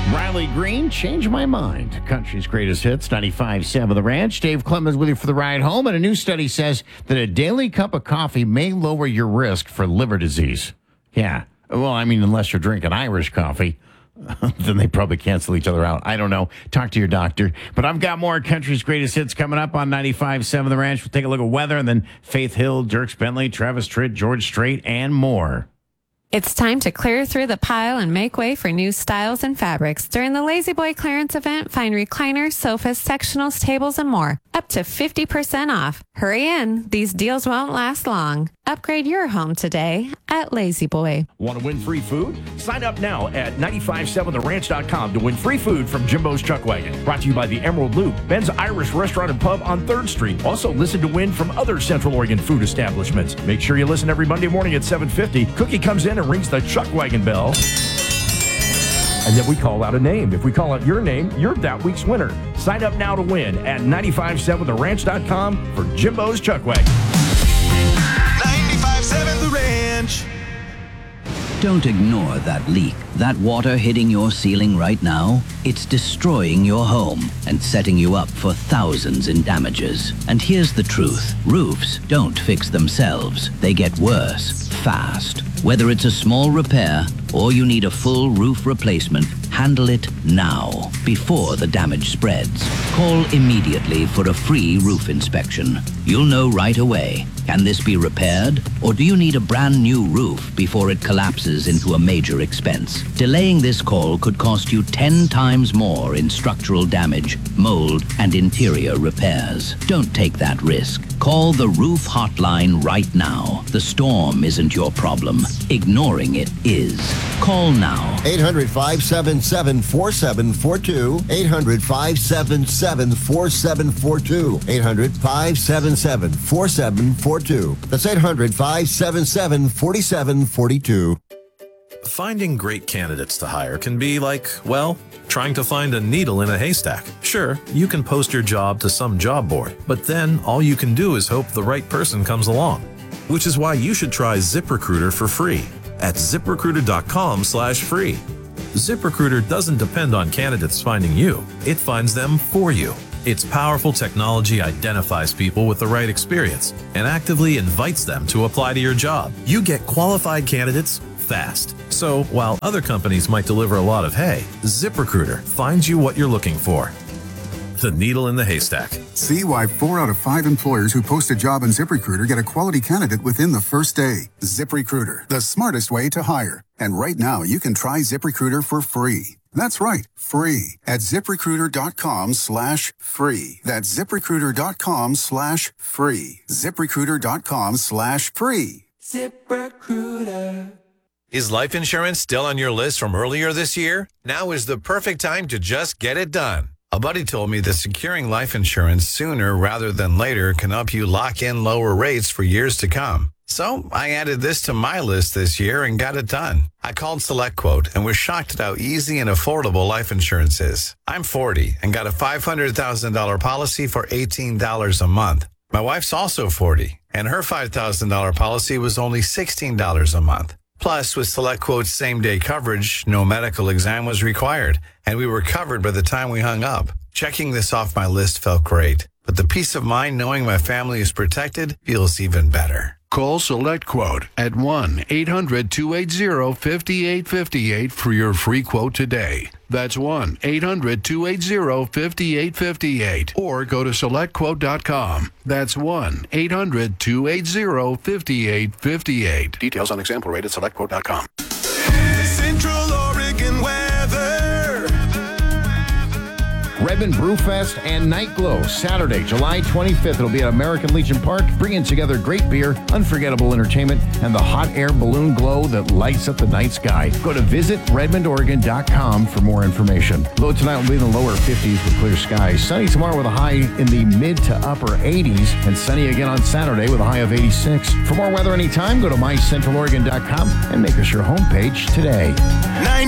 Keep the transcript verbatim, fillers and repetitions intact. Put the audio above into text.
Riley Green, Change My Mind. Country's greatest hits, ninety-five point seven The Ranch. Dave Clemens with you for the ride home. And a new study says that a daily cup of coffee may lower your risk for liver disease. Yeah. Well, I mean, unless you're drinking Irish coffee, then they probably cancel each other out. I don't know. Talk to your doctor. But I've got more Country's greatest hits coming up on ninety-five point seven The Ranch. We'll take a look at weather and then Faith Hill, Dierks Bentley, Travis Tritt, George Strait, and more. It's time to clear through the pile and make way for new styles and fabrics. During the Lazy Boy clearance event, find recliners, sofas, sectionals, tables, and more. Up to fifty percent off. Hurry in. These deals won't last long. Upgrade your home today at Lazy Boy. Want to win free food? Sign up now at nine five seven the ranch dot com to win free food from Jimbo's Chuck Wagon. Brought to you by the Emerald Loop, Ben's Irish Restaurant and Pub on third Street. Also listen to win from other Central Oregon food establishments. Make sure you listen every Monday morning at seven fifty. Cookie comes in and rings the Chuck Wagon bell. And then we call out a name. If we call out your name, you're that week's winner. Sign up now to win at nine five seven the ranch dot com for Jimbo's Chuck Wagon. ninety-five point seven The Ranch. Don't ignore that leak. That water hitting your ceiling right now, it's destroying your home and setting you up for thousands in damages. And here's the truth. Roofs don't fix themselves. They get worse, fast. Whether it's a small repair or you need a full roof replacement, handle it now, before the damage spreads. Call immediately for a free roof inspection. You'll know right away. Can this be repaired? Or do you need a brand new roof before it collapses into a major expense? Delaying this call could cost you ten times more in structural damage, mold, and interior repairs. Don't take that risk. Call the Roof Hotline right now. The storm isn't your problem. Ignoring it is. Call now. eight hundred, five seven seven, four seven four two. eight hundred, five seven seven, four seven four two. eight hundred, five seven seven, four seven four two. That's eight hundred, five seven seven, four seven four two. Finding great candidates to hire can be like, well, trying to find a needle in a haystack. Sure, you can post your job to some job board, but then all you can do is hope the right person comes along. Which is why you should try ZipRecruiter for free at ZipRecruiter.com slash free. ZipRecruiter doesn't depend on candidates finding you. It finds them for you. Its powerful technology identifies people with the right experience and actively invites them to apply to your job. You get qualified candidates fast. So while other companies might deliver a lot of hay, ZipRecruiter finds you what you're looking for. The needle in the haystack. See why four out of five employers who post a job on ZipRecruiter get a quality candidate within the first day. ZipRecruiter, the smartest way to hire. And right now, you can try ZipRecruiter for free. That's right, free at ZipRecruiter.com slash free. That's ZipRecruiter.com slash free. ZipRecruiter.com slash free. ZipRecruiter. Is life insurance still on your list from earlier this year? Now is the perfect time to just get it done. A buddy told me that securing life insurance sooner rather than later can help you lock in lower rates for years to come. So I added this to my list this year and got it done. I called SelectQuote and was shocked at how easy and affordable life insurance is. I'm forty and got a five hundred thousand dollars policy for eighteen dollars a month. My wife's also forty and her five thousand dollars policy was only sixteen dollars a month. Plus, with SelectQuote's same-day coverage, no medical exam was required, and we were covered by the time we hung up. Checking this off my list felt great, but the peace of mind knowing my family is protected feels even better. Call SelectQuote at one eight hundred, two eight zero, five eight five eight for your free quote today. That's one eight hundred, two eight zero, five eight five eight. Or go to select quote dot com. That's one eight hundred, two eight zero, five eight five eight. Details on example rate at select quote dot com. Central Oregon weather. Redmond Brewfest and Night Glow, Saturday, July twenty-fifth. It'll be at American Legion Park, bringing together great beer, unforgettable entertainment, and the hot air balloon glow that lights up the night sky. Go to visit redmond oregon dot com for more information. Low tonight will be in the lower fifties with clear skies. Sunny tomorrow with a high in the mid to upper eighties, and sunny again on Saturday with a high of eighty-six. For more weather anytime, go to my central oregon dot com and make us your homepage today. ninety